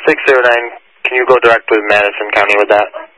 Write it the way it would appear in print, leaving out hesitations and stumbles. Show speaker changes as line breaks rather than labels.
609, can you go direct with Madison County with that?